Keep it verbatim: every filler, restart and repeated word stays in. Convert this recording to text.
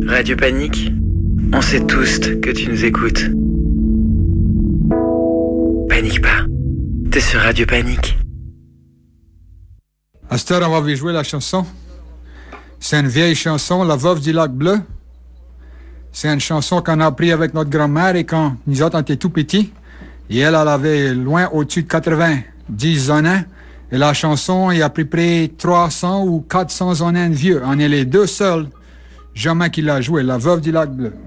Radio Panique, on sait tous que tu nous écoutes. Panique pas, t'es sur Radio Panique. À cette heure, on va jouer la chanson. C'est une vieille chanson, La Veuve du Lac Bleu. C'est une chanson qu'on a appris avec notre grand-mère et quand nous autres on était tout petits. Et elle, elle avait loin au-dessus de quatre-vingt-dix ans. Et la chanson, il a pris près trois cents ou quatre cents ans vieux. On est les deux seuls jamais qu'il a joué, La Veuve du Lac Bleu.